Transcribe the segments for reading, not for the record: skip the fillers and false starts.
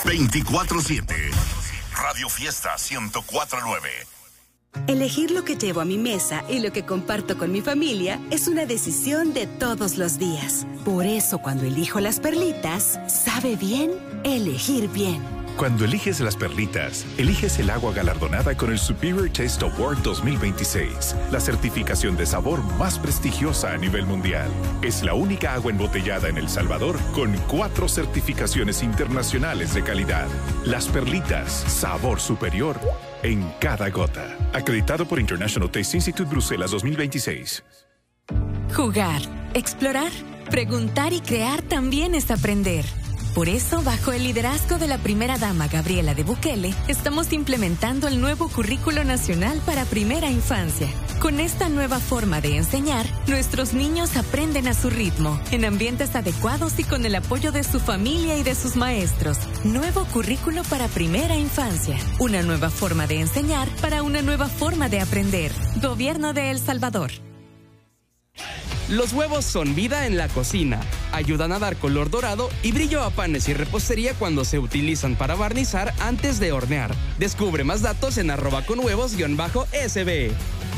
24/7. Radio Fiesta 104.9. Elegir lo que llevo a mi mesa y lo que comparto con mi familia es una decisión de todos los días. Por eso, cuando elijo las perlitas, sabe bien elegir bien. Cuando eliges las perlitas, eliges el agua galardonada con el Superior Taste Award 2026, la certificación de sabor más prestigiosa a nivel mundial. Es la única agua embotellada en El Salvador con 4 certificaciones internacionales de calidad. Las perlitas, sabor superior en cada gota. Acreditado por International Taste Institute Bruselas 2026. Jugar, explorar, preguntar y crear también es aprender. Por eso, bajo el liderazgo de la primera dama Gabriela de Bukele, estamos implementando el nuevo Currículo Nacional para Primera Infancia. Con esta nueva forma de enseñar, nuestros niños aprenden a su ritmo, en ambientes adecuados y con el apoyo de su familia y de sus maestros. Nuevo Currículo para Primera Infancia. Una nueva forma de enseñar para una nueva forma de aprender. Gobierno de El Salvador. Los huevos son vida en la cocina. Ayudan a dar color dorado y brillo a panes y repostería cuando se utilizan para barnizar antes de hornear. Descubre más datos en @conhuevos_SB.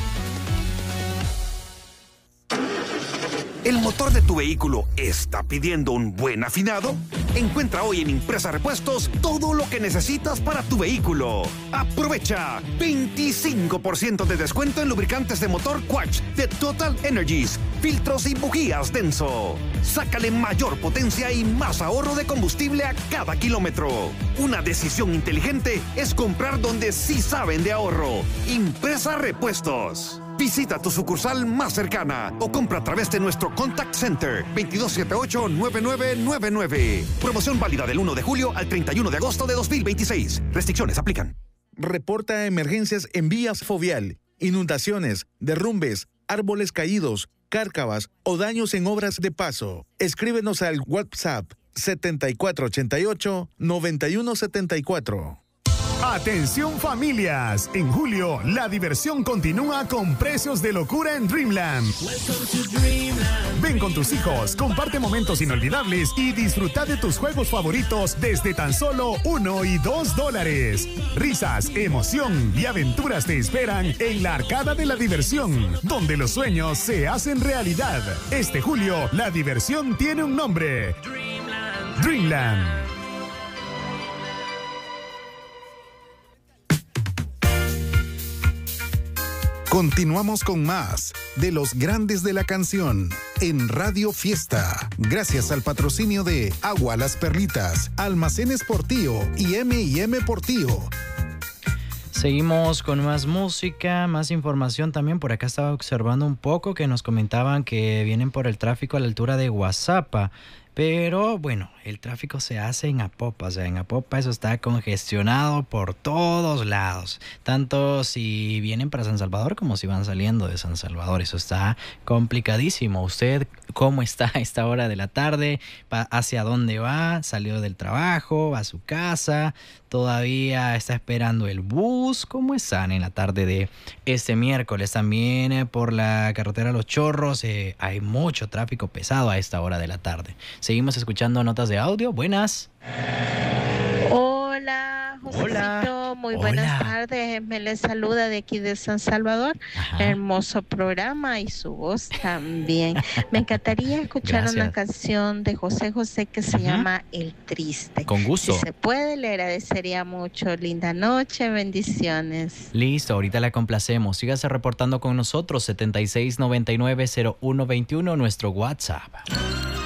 ¿El motor de tu vehículo está pidiendo un buen afinado? Encuentra hoy en Impresa Repuestos todo lo que necesitas para tu vehículo. Aprovecha 25% de descuento en lubricantes de motor Quatch de Total Energies, filtros y bujías Denso. Sácale mayor potencia y más ahorro de combustible a cada kilómetro. Una decisión inteligente es comprar donde sí saben de ahorro. Impresa Repuestos. Visita tu sucursal más cercana o compra a través de nuestro Contact Center 2278-9999. Promoción válida del 1 de julio al 31 de agosto de 2026. Restricciones aplican. Reporta emergencias en vías fovial, inundaciones, derrumbes, árboles caídos, cárcavas o daños en obras de paso. Escríbenos al WhatsApp 7488-9174. Atención familias, en julio la diversión continúa con precios de locura en Dreamland. Ven con tus hijos, comparte momentos inolvidables y disfruta de tus juegos favoritos desde tan solo $1 y $2. Risas, emoción y aventuras te esperan en la Arcada de la Diversión, donde los sueños se hacen realidad. Este julio la diversión tiene un nombre: Dreamland. Continuamos con más de los grandes de la canción en Radio Fiesta. Gracias al patrocinio de Agua Las Perlitas, Almacenes Portillo y M&M Portillo. Seguimos con más música, más información también. Por acá estaba observando un poco que nos comentaban que vienen por el tráfico a la altura de Guazapa. Pero bueno, el tráfico se hace en Apopa, o sea, en Apopa eso está congestionado por todos lados, tanto si vienen para San Salvador como si van saliendo de San Salvador, eso está complicadísimo. ¿Usted cómo está a esta hora de la tarde? ¿Hacia dónde va? ¿Salió del trabajo? ¿Va a su casa? ¿Todavía está esperando el bus? ¿Cómo están en la tarde de este miércoles? También por la carretera Los Chorros hay mucho tráfico pesado a esta hora de la tarde. Seguimos escuchando notas de audio. Buenas. Hola, Josecito. Hola. Muy buenas tardes. Me les saluda de aquí de San Salvador. Ajá. Hermoso programa y su voz también. Me encantaría escuchar una canción de José José que se llama El Triste. Con gusto. Si se puede, le agradecería mucho. Linda noche, bendiciones. Listo, ahorita la complacemos. Sígase reportando con nosotros, 7699-0121, nuestro WhatsApp.